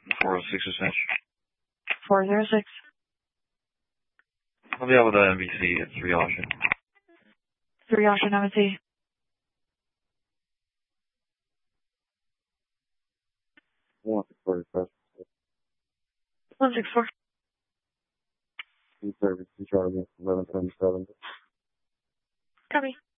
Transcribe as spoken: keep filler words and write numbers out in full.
four oh six is Finch. four oh six. I'll be out with the N B C at three Ocean. three Ocean, M and T. one six four. one six four. Service to Charlie, eleven seventy-seven. Copy.